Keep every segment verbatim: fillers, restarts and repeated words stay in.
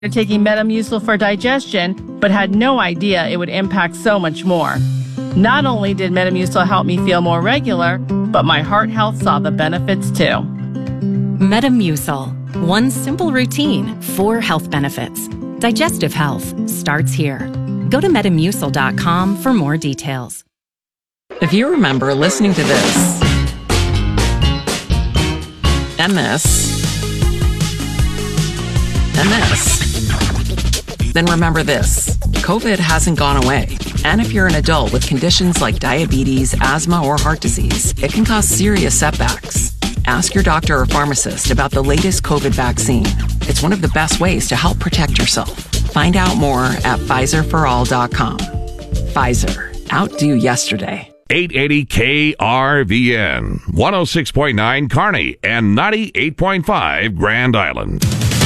taking Metamucil for digestion, but had no idea it would impact so much more. Not only did Metamucil help me feel more regular, but my heart health saw the benefits too. Metamucil. One simple routine, four health benefits. Digestive health starts here. Go to metamucil dot com for more details. If you remember listening to this, and this, and this, then remember this. COVID hasn't gone away. And if you're an adult with conditions like diabetes, asthma, or heart disease, it can cause serious setbacks. Ask your doctor or pharmacist about the latest COVID vaccine. It's one of the best ways to help protect yourself. Find out more at Pfizer for all dot com. Pfizer. Outdo yesterday. eight eighty K R V N, one oh six point nine Kearney, and ninety-eight point five Grand Island.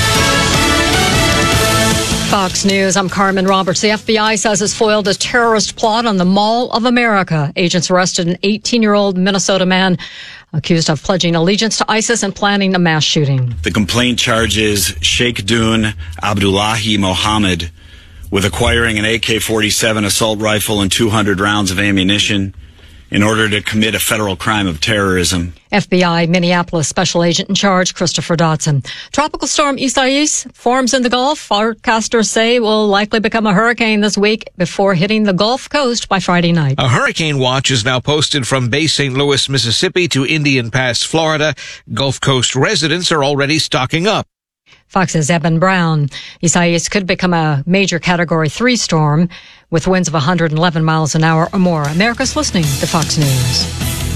Fox News, I'm Carmen Roberts. The F B I says it's foiled a terrorist plot on the Mall of America. Agents arrested an eighteen-year-old Minnesota man accused of pledging allegiance to ISIS and planning a mass shooting. The complaint charges Sheikh Dun Abdullahi Mohammed with acquiring an A K forty-seven assault rifle and two hundred rounds of ammunition in order to commit a federal crime of terrorism. F B I Minneapolis Special Agent in Charge, Christopher Dodson. Tropical storm Isaias forms in the Gulf. Forecasters say will likely become a hurricane this week before hitting the Gulf Coast by Friday night. A hurricane watch is now posted from Bay Saint Louis, Mississippi to Indian Pass, Florida. Gulf Coast residents are already stocking up. Fox's Eben Brown. Isaias could become a major Category three storm with winds of one hundred eleven miles an hour or more. America's listening to Fox News.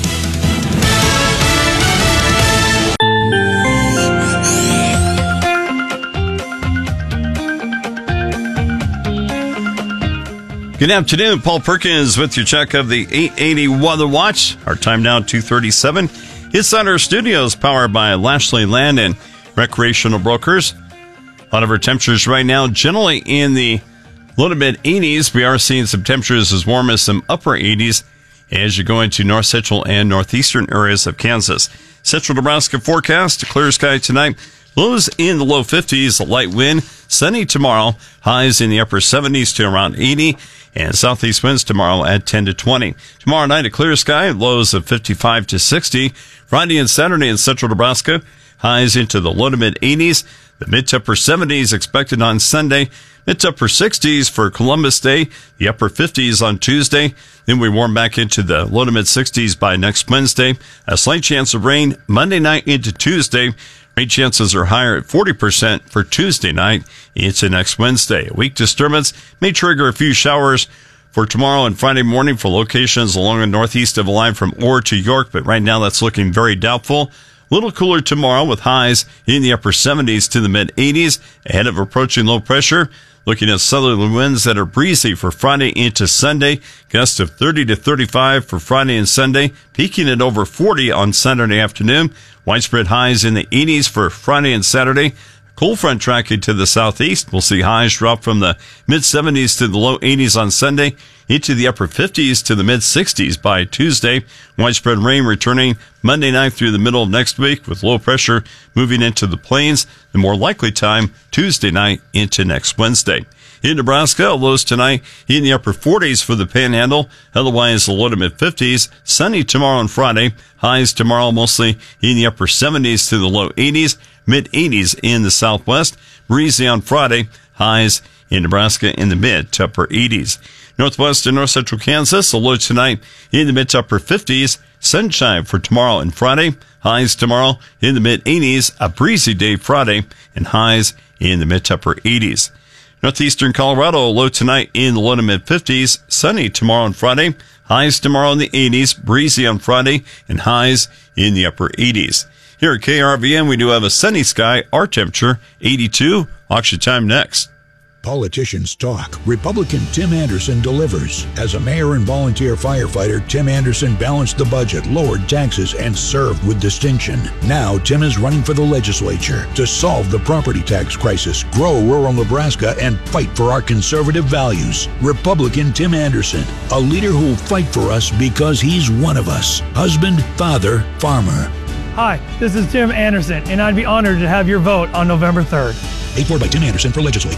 Good afternoon. Paul Perkins with your check of the eight eighty Weather Watch. Our time now two thirty-seven. It's on our studios powered by Lashley Land and Recreational Brokers. A lot of our temperatures right now generally in the low to mid eighties. We are seeing some temperatures as warm as some upper eighties as you go into north central and northeastern areas of Kansas. Central Nebraska forecast, clear sky tonight. Lows in the low fifties, a light wind. Sunny tomorrow, highs in the upper seventies to around eighty, and southeast winds tomorrow at ten to twenty. Tomorrow night, a clear sky, lows of fifty-five to sixty. Friday and Saturday in central Nebraska, highs into the low to mid eighties. The mid to upper seventies expected on Sunday. Mid to upper sixties for Columbus Day. The upper fifties on Tuesday. Then we warm back into the low to mid sixties by next Wednesday. A slight chance of rain Monday night into Tuesday. Rain chances are higher at forty percent for Tuesday night into next Wednesday. A weak disturbance may trigger a few showers for tomorrow and Friday morning for locations along the northeast of the line from Orr to York, but right now that's looking very doubtful. A little cooler tomorrow with highs in the upper seventies to the mid eighties ahead of approaching low pressure. Looking at southerly winds that are breezy for Friday into Sunday. Gusts of thirty to thirty-five for Friday and Sunday, peaking at over forty on Saturday afternoon. Widespread highs in the eighties for Friday and Saturday. Cold front tracking to the southeast. We'll see highs drop from the mid seventies to the low eighties on Sunday, into the upper fifties to the mid sixties by Tuesday. Widespread rain returning Monday night through the middle of next week, with low pressure moving into the plains. The more likely time, Tuesday night into next Wednesday. In Nebraska, lows tonight in the upper forties for the Panhandle. Otherwise, the low to mid fifties. Sunny tomorrow and Friday. Highs tomorrow mostly in the upper seventies to the low eighties. Mid eighties in the southwest. Breezy on Friday. Highs in Nebraska in the mid to upper eighties. Northwest and north central Kansas, a low tonight in the mid to upper fifties. Sunshine for tomorrow and Friday. Highs tomorrow in the mid eighties. A breezy day Friday, and highs in the mid to upper eighties. Northeastern Colorado, low tonight in the low to mid fifties. Sunny tomorrow and Friday. Highs tomorrow in the eighties. Breezy on Friday, and highs in the upper eighties. Here at K R V N, we do have a sunny sky. Our temperature, eighty-two. Auction time next. Politicians talk. Republican Tim Anderson delivers. As a mayor and volunteer firefighter, Tim Anderson balanced the budget, lowered taxes, and served with distinction. Now, Tim is running for the legislature to solve the property tax crisis, grow rural Nebraska, and fight for our conservative values. Republican Tim Anderson, a leader who will fight for us because he's one of us. Husband, father, farmer. Hi, this is Tim Anderson, and I'd be honored to have your vote on November third. Paid for by Tim Anderson for Legislate.